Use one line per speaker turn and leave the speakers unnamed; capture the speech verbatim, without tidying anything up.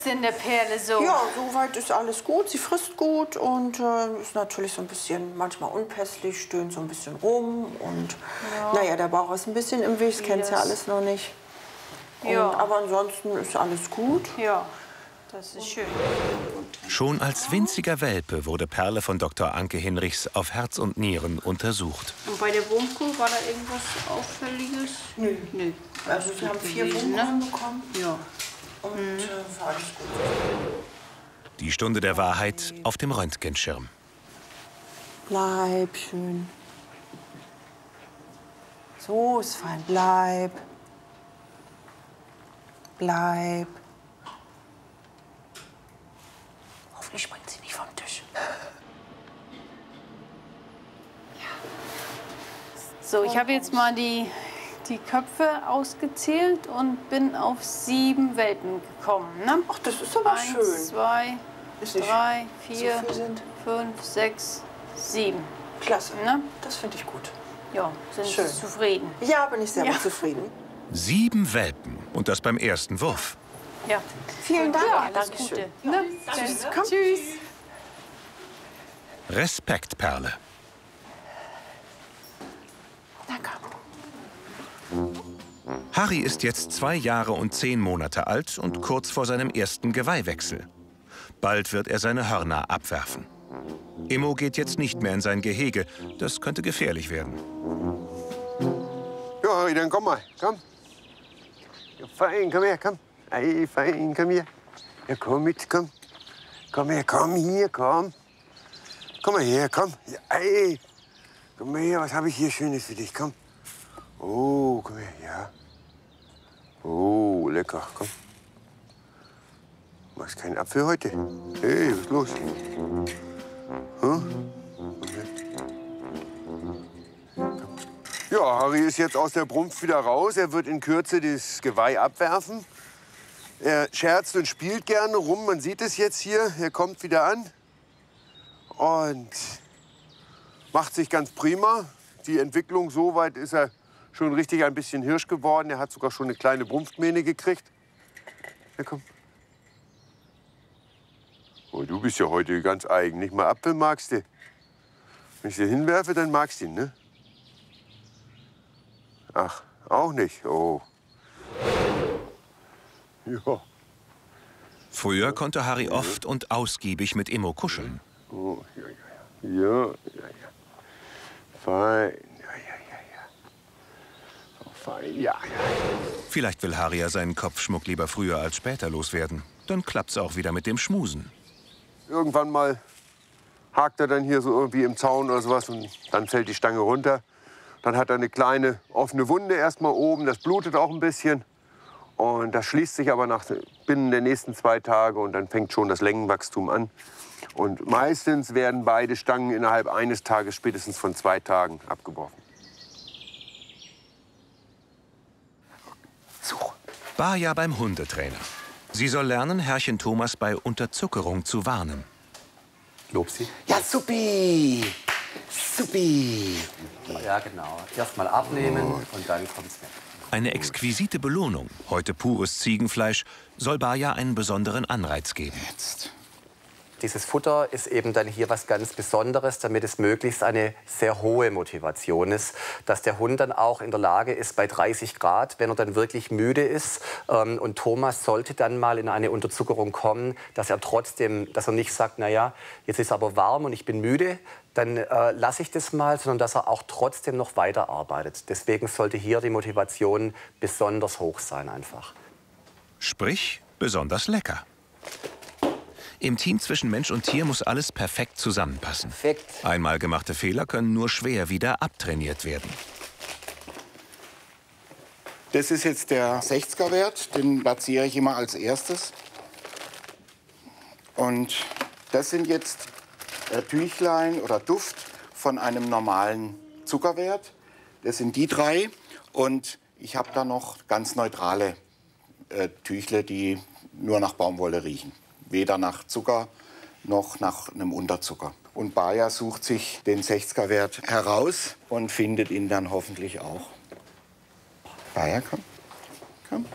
In der Perle so?
Ja, soweit ist alles gut. Sie frisst gut und äh, ist natürlich so ein bisschen manchmal unpässlich, stöhnt so ein bisschen rum. Und ja. naja, der Bauch ist ein bisschen im Weg, das kennt ja alles noch nicht. Und,
ja.
Aber ansonsten ist alles gut.
Ja, das ist schön.
Schon als winziger Welpe wurde Perle von Doktor Anke Hinrichs auf Herz und Nieren untersucht.
Und bei der Wurmkur war da irgendwas Auffälliges?
Nö.
Nö.
Also wir haben vier Wurmkuren ne? bekommen.
Ja.
Und
mhm.
äh, war alles gut.
Die Stunde der Wahrheit auf dem Röntgenschirm.
Bleib schön. So ist fein. Bleib. Bleib. Hoffentlich springt sie nicht vom Tisch.
So, ich habe jetzt mal die, die Köpfe ausgezählt und bin auf sieben Welpen gekommen. Ne?
Ach, das ist aber
Eins,
schön.
zwei, drei, vier,
so sind.
fünf, sechs, sieben.
Klasse.
Ne?
Das finde ich gut.
Ja, sind
schön.
Sie zufrieden?
Ja, bin ich sehr
ja.
zufrieden.
Sieben Welpen und das beim ersten Wurf.
Ja.
Vielen Dank.
Ja, alles Gute. Ne? Tschüss. Komm. Tschüss.
Respekt, Perle.
Danke.
Harry ist jetzt zwei Jahre und zehn Monate alt und kurz vor seinem ersten Geweihwechsel. Bald wird er seine Hörner abwerfen. Immo geht jetzt nicht mehr in sein Gehege. Das könnte gefährlich werden.
Ja, Harry, dann komm mal. Komm. Ja, fein, komm her, komm. Hey, fein, komm hier. Ja, komm mit, komm. Komm her, komm hier, komm. Komm mal her, komm. Ja, hey. Komm mal her, was habe ich hier Schönes für dich, komm. Oh, komm her, ja. Oh, lecker, komm. Du machst keinen Apfel heute? Hey, was ist los? Hm? Ja, Harry ist jetzt aus der Brumpf wieder raus. Er wird in Kürze das Geweih abwerfen. Er scherzt und spielt gerne rum. Man sieht es jetzt hier. Er kommt wieder an und macht sich ganz prima. Die Entwicklung, so weit ist er schon richtig ein bisschen Hirsch geworden. Er hat sogar schon eine kleine Brumpfmähne gekriegt. Ja, komm. Oh, du bist ja heute ganz eigen. Nicht mal Apfel magst du. Wenn ich dir hinwerfe, dann magst du ihn, ne? Ach, auch nicht? Oh. Ja.
Früher konnte Harry oft und ausgiebig mit Immo kuscheln.
Oh, ja, ja, ja. Ja, ja, ja. Fein. Ja, ja, ja, ja. Oh, fein, ja, ja.
Vielleicht will Harry ja seinen Kopfschmuck lieber früher als später loswerden. Dann klappt's auch wieder mit dem Schmusen.
Irgendwann mal hakt er dann hier so irgendwie im Zaun oder sowas und dann fällt die Stange runter. Dann hat er eine kleine offene Wunde erstmal oben, das blutet auch ein bisschen. Und das schließt sich aber nach, binnen der nächsten zwei Tage und dann fängt schon das Längenwachstum an. Und meistens werden beide Stangen innerhalb eines Tages, spätestens von zwei Tagen, abgebrochen.
Such. Baja beim Hundetrainer. Sie soll lernen, Herrchen Thomas bei Unterzuckerung zu warnen.
Lob sie.
Ja, supi! Supi!
Ja, genau. Erst mal abnehmen und dann kommt's weg.
Eine exquisite Belohnung, heute pures Ziegenfleisch, soll Baja einen besonderen Anreiz geben.
Jetzt.
Dieses Futter ist eben dann hier was ganz Besonderes, damit es möglichst eine sehr hohe Motivation ist. Dass der Hund dann auch in der Lage ist, bei dreißig Grad, wenn er dann wirklich müde ist, ähm, und Thomas sollte dann mal in eine Unterzuckerung kommen, dass er trotzdem, dass er nicht sagt, na ja, jetzt ist aber warm und ich bin müde, dann äh, lasse ich das mal, sondern dass er auch trotzdem noch weiterarbeitet. Deswegen sollte hier die Motivation besonders hoch sein einfach.
Sprich, besonders lecker. Im Team zwischen Mensch und Tier muss alles perfekt zusammenpassen.
Perfekt.
Einmal gemachte Fehler können nur schwer wieder abtrainiert werden.
Das ist jetzt der sechziger Wert, den platziere ich immer als erstes. Und das sind jetzt äh, Tüchlein oder Duft von einem normalen Zuckerwert. Das sind die drei. Und ich habe da noch ganz neutrale äh, Tüchle, die nur nach Baumwolle riechen. Weder nach Zucker noch nach einem Unterzucker. Und Baja sucht sich den sechziger Wert heraus und findet ihn dann hoffentlich auch. Baja, komm.